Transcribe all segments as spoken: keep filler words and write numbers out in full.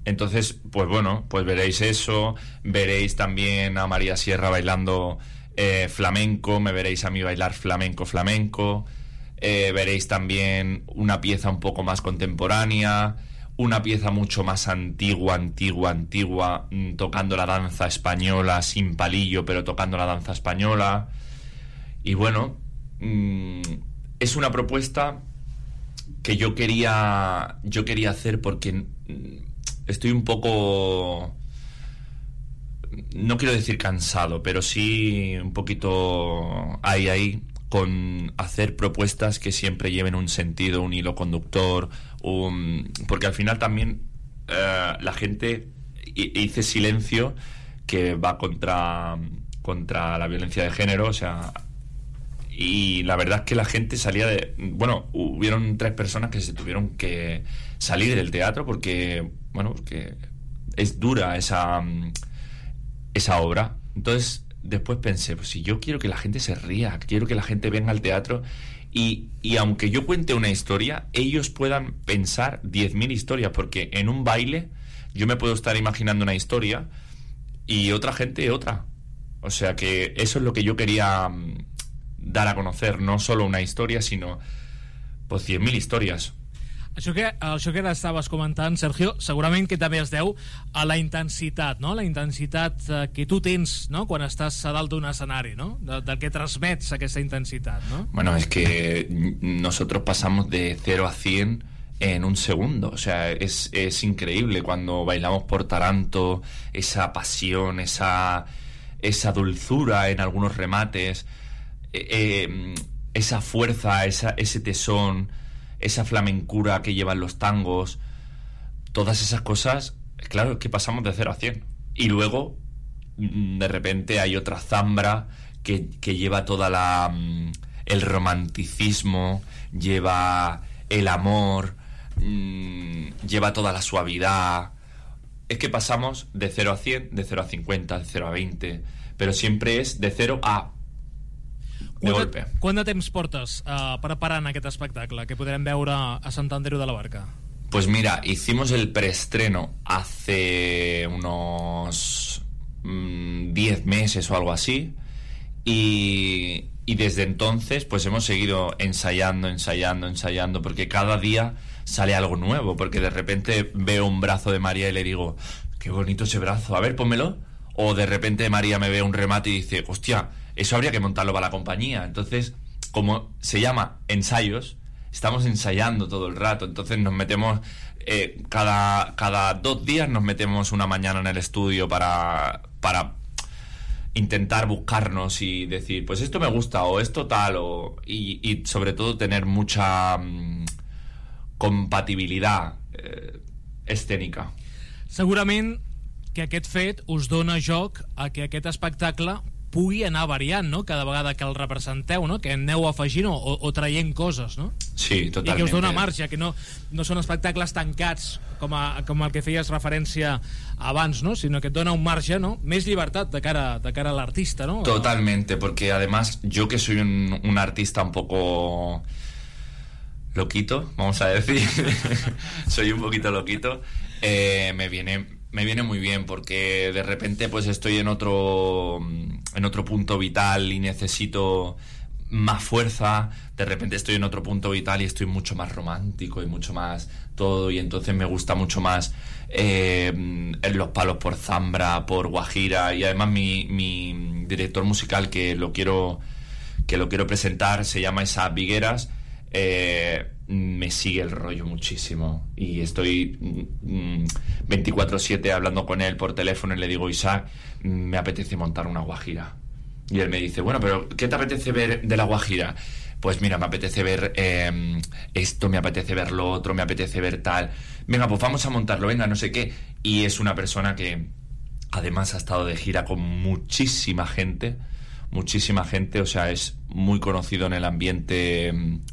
Entonces, pues bueno, pues veréis eso, veréis también a María Sierra bailando eh, flamenco, me veréis a mí bailar flamenco, flamenco, eh, veréis también una pieza un poco más contemporánea, una pieza mucho más antigua, antigua, antigua, mmm, tocando la danza española sin palillo, pero tocando la danza española. Y bueno, mmm, es una propuesta que yo quería, yo quería hacer porque mmm, estoy un poco, no quiero decir cansado, pero sí un poquito ahí, ahí, con hacer propuestas que siempre lleven un sentido, un hilo conductor, un... porque al final también eh, la gente hice silencio que va contra, contra la violencia de género, o sea, y la verdad es que la gente salía de... Bueno, hubieron tres personas que se tuvieron que salir del teatro porque, bueno, porque es dura esa, esa obra. Entonces... Después pensé, pues si yo quiero que la gente se ría, quiero que la gente venga al teatro y, y aunque yo cuente una historia, ellos puedan pensar diez mil historias, porque en un baile yo me puedo estar imaginando una historia y otra gente otra. O sea que eso es lo que yo quería um, dar a conocer, no solo una historia, sino pues cien mil historias. Això que, això que ara estaves comentant, Sergio, segurament que també es deu a la intensitat, no? La intensitat que tu tens, no? Quan estàs a dalt d'un escenari, no? De, del que transmets aquesta intensitat, ¿no? Bueno, es que nosotros pasamos de cero a cien en un segundo, o sea, es, es increíble cuando bailamos por Taranto, esa pasión, esa, esa dulzura en algunos remates, eh, eh, esa fuerza, esa, ese tesón, esa flamencura que llevan los tangos, todas esas cosas, claro, es que pasamos de cero a cien. Y luego, de repente, hay otra zambra que, que lleva toda la el romanticismo, lleva el amor, mmm, lleva toda la suavidad. Es que pasamos de cero a cien, de cero a cincuenta, de cero a veinte, pero siempre es de cero a... de golpe. Quant de temps portes uh, preparant aquest espectacle que podrem veure a Sant Andreu de la Barca? Pues mira, hicimos el preestreno hace unos mmm, diez meses o algo así y, y desde entonces pues hemos seguido ensayando, ensayando, ensayando, porque cada día sale algo nuevo, porque de repente veo un brazo de María y le digo, qué bonito ese brazo, a ver, pónmelo. O de repente María me ve un remate y dice, hostia, eso habría que montarlo para la compañía. Entonces, como se llama ensayos, estamos ensayando todo el rato. Entonces nos metemos, eh, cada, cada dos días nos metemos una mañana en el estudio para, para intentar buscarnos y decir, pues esto me gusta, o esto tal, o, y, y sobre todo tener mucha mmm, compatibilidad eh, escènica. Segurament que aquest fet us dona joc a que aquest espectacle pugui anar variant, no? Cada vegada que el representeu, no? Que aneu afegint o, o traient coses, no? Sí, totalment. I que us dona marge, que no, no són espectacles tancats com, a, com el que feies referència abans, ¿no? Sinó que et dona un marge, ¿no? Més llibertat de cara, de cara a l'artista, ¿no? Totalmente, porque además yo que soy un, un artista un poco loquito, vamos a decir, soy un poquito loquito, eh, me viene... me viene muy bien porque de repente pues estoy en otro en otro punto vital y necesito más fuerza, de repente estoy en otro punto vital y estoy mucho más romántico y mucho más todo, y entonces me gusta mucho más eh, en los palos por Zambra, por Guajira, y además mi, mi director musical que lo quiero que lo quiero presentar se llama Isaac Vigueras, eh, me sigue el rollo muchísimo y estoy mm, veinticuatro siete hablando con él por teléfono y le digo, Isaac, me apetece montar una guajira, y él me dice, bueno, pero ¿qué te apetece ver de la guajira? Pues mira, me apetece ver eh, esto, me apetece ver lo otro, me apetece ver tal, venga, pues vamos a montarlo, venga, no sé qué. Y es una persona que además ha estado de gira con muchísima gente, muchísima gente, o sea, es muy conocido en el ambiente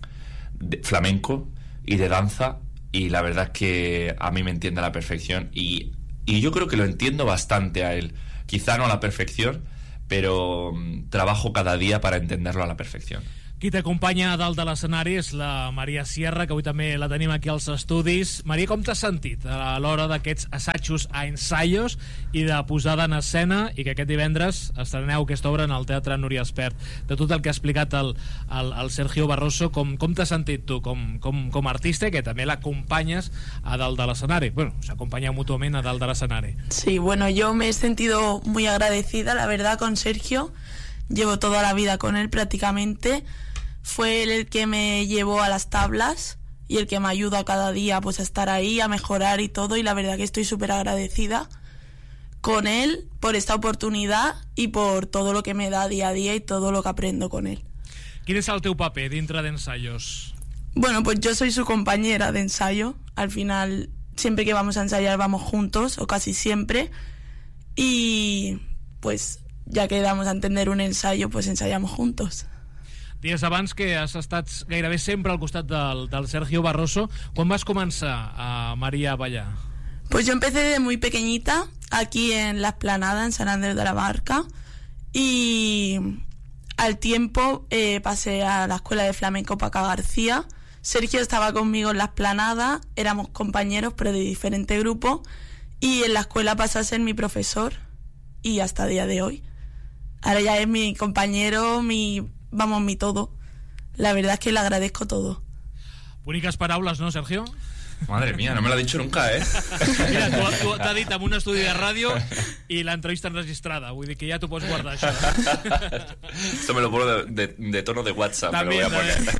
de flamenco y de danza, y la verdad es que a mí me entiende a la perfección, y, y yo creo que lo entiendo bastante a él, quizá no a la perfección, pero um, trabajo cada día para entenderlo a la perfección. Qui t'acompanya a dalt de l'escenari és la Maria Sierra, que avui també la tenim aquí als estudis. Maria, com t'has sentit a l'hora d'aquests assajos a ensaios i de posada en escena, i que aquest divendres estreneu aquesta obra en el Teatre Núria Espert? De tot el que ha explicat el, el, el Sergio Barroso, com, com t'has sentit tu com, com, com a artista, que també l'acompanyes a dalt de l'escenari? Bueno, s'acompanya mútuament a dalt de l'escenari. Sí, bueno, yo me he sentido muy agradecida, la verdad, con Sergio. Llevo toda la vida con él prácticamente. Fue él el que me llevó a las tablas y el que me ayuda cada día pues a estar ahí, a mejorar y todo, y la verdad que estoy súper agradecida con él por esta oportunidad y por todo lo que me da día a día y todo lo que aprendo con él. Quin és el teu paper dintre d'ensayos? Bueno, pues yo soy su compañera de ensayo. Al final, siempre que vamos a ensayar vamos juntos, o casi siempre, y pues ya que damos a entender un ensayo, pues ensayamos juntos. Dies abans que has estat gairebé sempre al costat del, del Sergio Barroso, quan vas començar a Maria a ballar? Pues yo empecé de muy pequeñita, aquí en la Esplanada, en San Andrés de la Barca, y al tiempo eh, pasé a la Escuela de Flamenco Paca García. Sergio estaba conmigo en la Esplanada, éramos compañeros pero de diferente grupo, y en la escuela pasó a ser mi profesor, y hasta el día de hoy. Ahora ya es mi compañero, mi... vamos, mi todo. La verdad es que le agradezco todo. Boniques paraules, no, Sergio? Madre mía, no me lo ha dicho nunca, ¿eh? Mira, tu, tu t'ha dit en un estudi de ràdio i l'entrevista enregistrada. Vull dir que ja t'ho pots guardar, això. Esto me lo pongo de, de, de tono de WhatsApp. També, me lo voy a poner.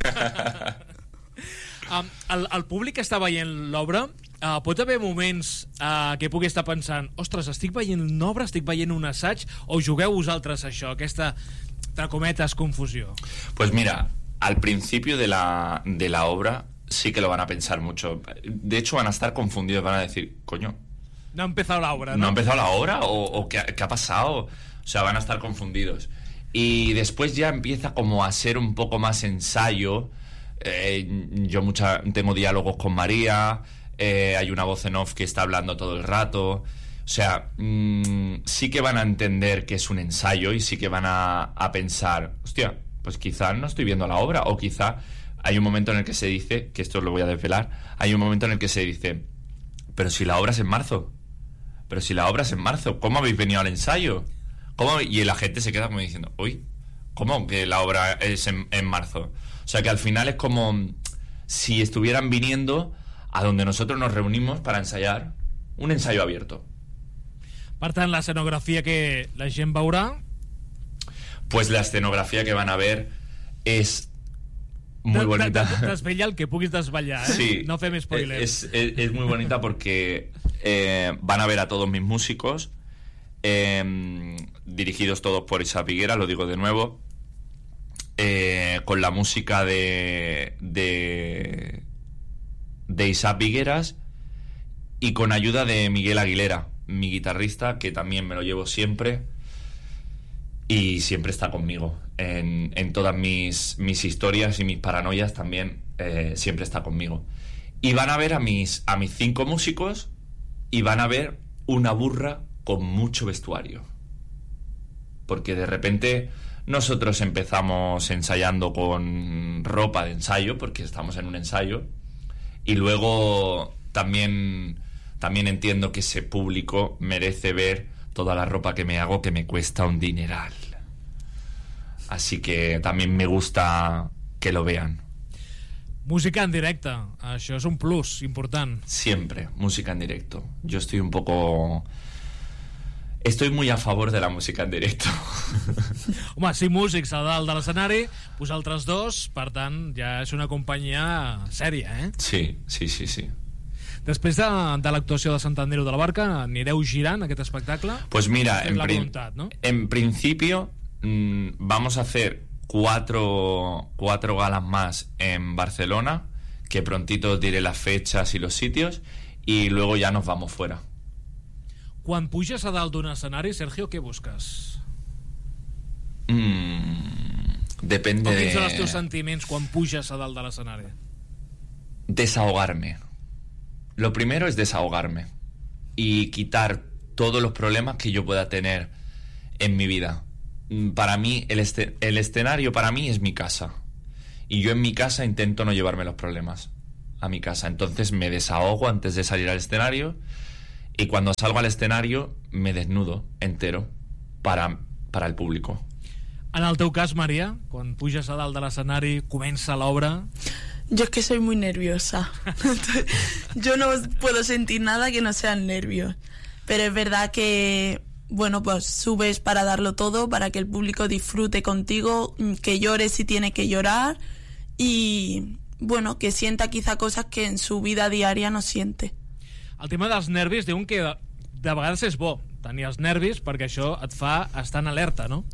um, el, el públic que està veient l'obra, uh, pot haver moments uh, que pugui estar pensant, ostres, estic veient una obra, estic veient un assaig, o jugueu vosaltres això, aquesta, entre cometes, confusió? Pues mira, al principio de la, de la obra sí que lo van a pensar mucho. De hecho, van a estar confundidos, van a decir, coño, no ha empezado la obra, ¿no? ¿No ha empezado la obra? ¿O, o qué, qué ha pasado? O sea, van a estar confundidos. Y después ya empieza como a ser un poco más ensayo. Eh, yo mucha, tengo diálogos con María, eh, hay una voz en off que está hablando todo el rato. O sea, mmm, sí que van a entender que es un ensayo y sí que van a, a pensar, hostia, pues quizá no estoy viendo la obra, o quizá hay un momento en el que se dice, que esto lo voy a desvelar, hay un momento en el que se dice, pero si la obra es en marzo, pero si la obra es en marzo, ¿cómo habéis venido al ensayo? ¿Cómo? Y la gente se queda como diciendo, uy, ¿cómo que la obra es en, en marzo? O sea que al final es como si estuvieran viniendo a donde nosotros nos reunimos para ensayar, un ensayo abierto. Per tant, la escenografía que la gent veurà... Pues la escenografía que van a ver es muy bonita. Desvella el que puguis desvetllar, ¿eh? Sí, no fem spoilers. Es, es, es muy bonita porque eh, van a ver a todos mis músicos, eh, dirigidos todos por Isaac Higuera, lo digo de nuevo, eh, con la música de, de, de Isaac Higueras y con ayuda de Miguel Aguilera, mi guitarrista, que también me lo llevo siempre y siempre está conmigo en, en todas mis, mis historias y mis paranoias, también eh, siempre está conmigo. Y van a ver a mis, a mis cinco músicos y van a ver una burra con mucho vestuario, porque de repente nosotros empezamos ensayando con ropa de ensayo, porque estamos en un ensayo, y luego también, también entiendo que ese público merece ver toda la ropa que me hago, que me cuesta un dineral. Así que también me gusta que lo vean. Música en directe, això és un plus important. Siempre, música en directo. Yo estoy un poco... Estoy muy a favor de la música en directo. Home, cinc músics a dalt de l'escenari, vosaltres dos, per tant, ja és una companyia sèria, eh? Sí, sí, sí, sí. Després de, de l'actuació de Sant Andreu de la Barca, anireu girant aquest espectacle? Pues mira, en, la prin voluntat, ¿no? en principio mmm, vamos a hacer cuatro, cuatro galas más en Barcelona, que prontito os diré las fechas y los sitios, y luego ya nos vamos fuera. Quan puges a dalt d'un escenari, Sergio, què busques? Mm, depende o quins són de... els teus sentiments quan puges a dalt de l'escenari? Desahogarme. Lo primero es desahogarme y quitar todos los problemas que yo pueda tener en mi vida. Para mí, el, este el escenario para mí es mi casa. Y yo en mi casa intento no llevarme los problemas a mi casa. Entonces me desahogo antes de salir al escenario, y cuando salgo al escenario me desnudo entero para, para el público. En el teu cas, Maria, quan puges a dalt de l'escenari, comença l'obra... Yo es que soy muy nerviosa. Yo no puedo sentir nada que no sean nervios. Pero es verdad que, bueno, pues subes para darlo todo, para que el público disfrute contigo, que llore si tiene que llorar y, bueno, que sienta quizá cosas que en su vida diaria no siente. El tema dels nervis diuen que de vegades és bo tenir els nervis perquè això et fa estar en alerta, no?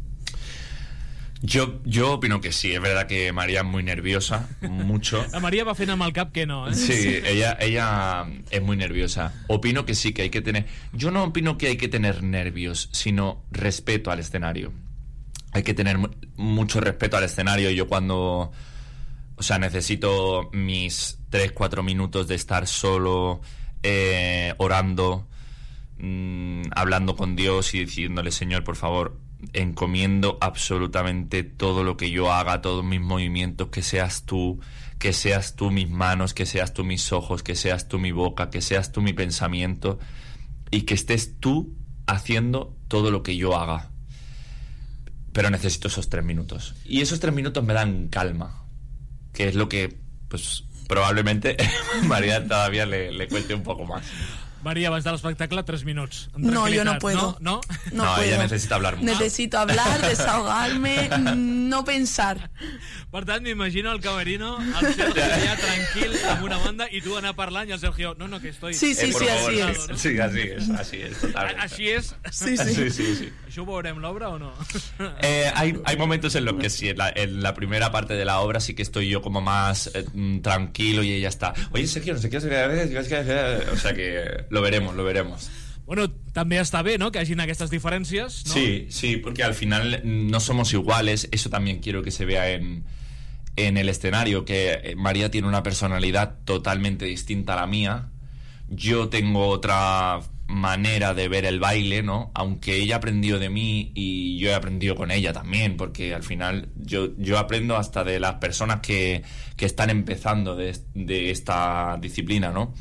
Yo, yo opino que sí, es verdad que María es muy nerviosa, mucho. La María va fent amb el cap que no, ¿eh? Sí, ella, ella es muy nerviosa. Opino que sí, que hay que tener... Yo no opino que hay que tener nervios, sino respeto al escenario. Hay que tener mucho respeto al escenario. Yo cuando... O sea, necesito mis tres, cuatro minutos de estar solo, eh, orando, mmm, hablando con Dios y diciéndole, Señor, por favor... encomiendo absolutamente todo lo que yo haga, todos mis movimientos, que seas tú, que seas tú mis manos, que seas tú mis ojos, que seas tú mi boca, que seas tú mi pensamiento, y que estés tú haciendo todo lo que yo haga. Pero necesito esos tres minutos. Y esos tres minutos me dan calma, que es lo que, pues, probablemente María todavía le, le cueste un poco más. María, abans de l'espectacle, tres minuts. No, yo no puedo. No, no, no, no puedo. Ella necesita hablar mucho. Necesito hablar, desahogarme, no pensar. Per tant, m'imagino el camerino, el Sergio allà tranquil, amb una banda, i tu anar parlant, i el Sergio, no, no, que estoy... Sí, sí, eh, sí, favor, así no, es. ¿no? Sí, así es, así es, totalmente. Així és? Sí, sí. Sí, sí, sí. Això ho veurem l'obra o no? Eh, hay, hay momentos en los que sí, en la, en la primera parte de la obra sí que estoy yo como más eh, tranquilo y ella está, oye Sergio, no sé qué, o sea que lo veremos, lo veremos. Bueno, també està bé, ¿no?, que hagin aquestes diferències, ¿no? Sí, sí, porque al final no somos iguales, eso también quiero que se vea en, en el escenario, que María tiene una personalidad totalmente distinta a la mía, yo tengo otra manera de ver el baile, ¿no? Aunque ella aprendió de mí y yo he aprendido con ella también, porque al final yo, yo aprendo hasta de las personas que, que están empezando de, de esta disciplina, ¿no?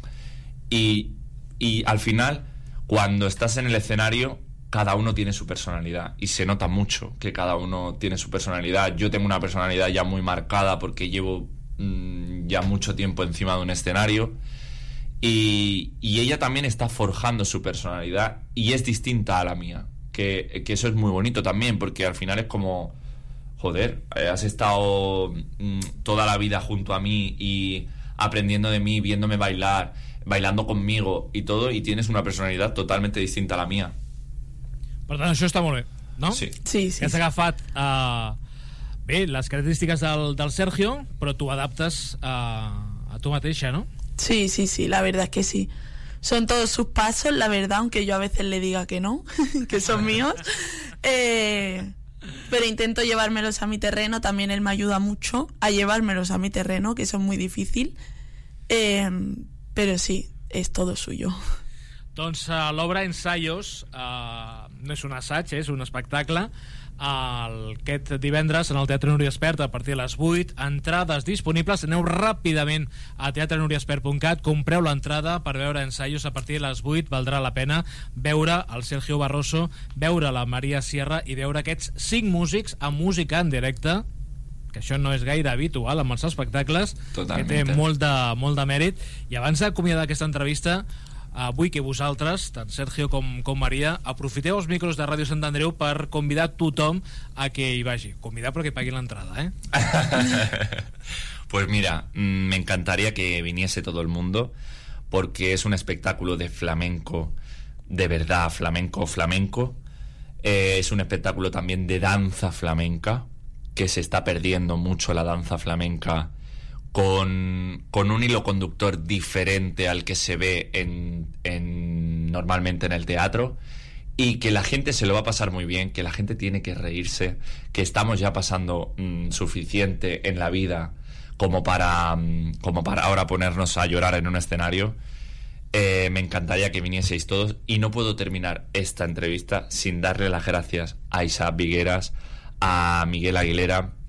Y, y al final, cuando estás en el escenario, cada uno tiene su personalidad y se nota mucho que cada uno tiene su personalidad. Yo tengo una personalidad ya muy marcada porque llevo mmm, ya mucho tiempo encima de un escenario. Y, y ella también está forjando su personalidad y es distinta a la mía, que, que eso es muy bonito también, porque al final es como, joder, has estado mmm, toda la vida junto a mí y aprendiendo de mí, viéndome bailar, bailando conmigo y todo, y tienes una personalidad totalmente distinta a la mía. Per tant, això està molt bé, no? Sí. Sí, sí. Que has agafat uh, bé, les característiques del, del Sergio, però tu adaptes uh, a tu mateixa, ¿no? Sí, sí, sí, la verdad es que sí. Son todos sus pasos, la verdad, aunque yo a veces le diga que no, que son míos. Eh, pero intento llevármelos a mi terreno, también él me ayuda mucho a llevármelos a mi terreno, que eso es muy difícil. Eh, pero sí, es todo suyo. Doncs uh, l'obra Ensayos uh, no és un assaig, és un espectacle. Uh, aquest divendres en el Teatre Núria Espert a partir de les vuit, entrades disponibles. Aneu ràpidament a teatre núria espert punt cat, compreu l'entrada per veure Ensayos a partir de les vuit. Valdrà la pena veure el Sergio Barroso, veure la Maria Sierra i veure aquests cinc músics amb música en directe, que això no és gaire habitual amb els espectacles. Totalmente. Que té molt de, molt de mèrit. I abans d'acomiadar aquesta entrevista, Uh, vull que vosaltres, tant Sergio com, com Maria, aprofiteu els micros de Ràdio Sant Andreu per convidar tothom a que hi vagi. Convidar però que pagui l'entrada, ¿eh? Pues mira, me encantaría que viniese todo el mundo, porque es un espectáculo de flamenco, de verdad, flamenco, flamenco. Eh, es un espectáculo también de danza flamenca, que se está perdiendo mucho la danza flamenca, Con, con un hilo conductor diferente al que se ve en, en, normalmente en el teatro, y que la gente se lo va a pasar muy bien, que la gente tiene que reírse, que estamos ya pasando mmm, suficiente en la vida como para, mmm, como para ahora ponernos a llorar en un escenario. Eh, me encantaría que vinieseis todos, y no puedo terminar esta entrevista sin darle las gracias a Isaac Vigueras, a Miguel Aguilera,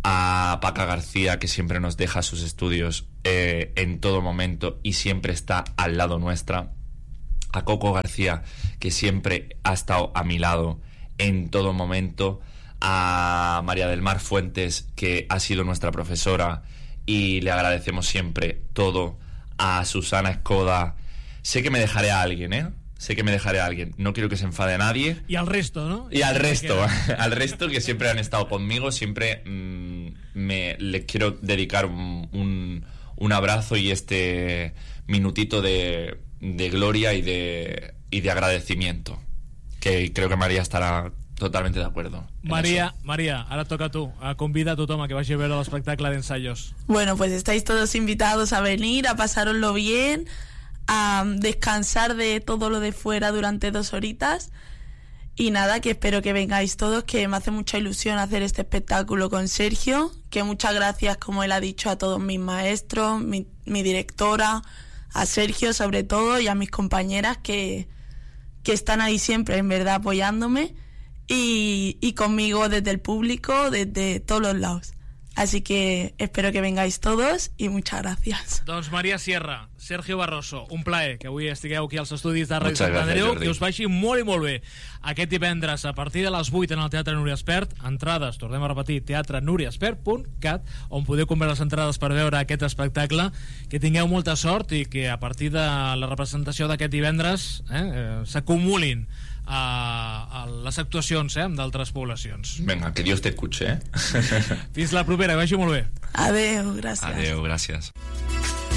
a Paca García, que siempre nos deja sus estudios eh, en todo momento y siempre está al lado nuestra, a Coco García, que siempre ha estado a mi lado en todo momento, a María del Mar Fuentes, que ha sido nuestra profesora y le agradecemos siempre todo, a Susana Escoda. Sé que me dejaré a alguien, ¿eh? Sé que me dejaré a alguien, no quiero que se enfade nadie. Y al resto, ¿no? Y al resto, al resto que siempre han estado conmigo, siempre mmm, me les quiero dedicar un, un, un abrazo y este minutito de, de gloria y de, y de agradecimiento, que creo que María estarà totalmente de acuerdo. María, María, ahora toca tú. Convida a tothom a que vagi a veure l'espectacle d'ensayos. Bueno, pues estáis todos invitados a venir, a pasároslo bien, a descansar de todo lo de fuera durante dos horitas. Y nada, que espero que vengáis todos, que me hace mucha ilusión hacer este espectáculo con Sergio, que muchas gracias, como él ha dicho, a todos mis maestros, mi, mi directora, a Sergio sobre todo, y a mis compañeras que, que están ahí siempre, en verdad, apoyándome, y, y conmigo desde el público, desde todos los lados. Así que espero que vengáis todos i muchas gracias. Doncs Maria Sierra, Sergio Barroso, un plaer que avui estigueu aquí als estudis de Ràdio Sant Andreu, que us vagi molt i molt bé. Aquest divendres, a partir de les vuit en el Teatre Núria Espert, entrades, tornem a repetir, teatre núria espert punt cat, on podeu comprar les entrades per veure aquest espectacle. Que tingueu molta sort i que a partir de la representació d'aquest divendres eh, eh, s'acumulin a, a les actuacions eh, d'altres poblacions. Venga, que Dios te escuche, eh? Fins la propera, que vagi molt bé. Adeu, gràcies. Adeu, gràcies.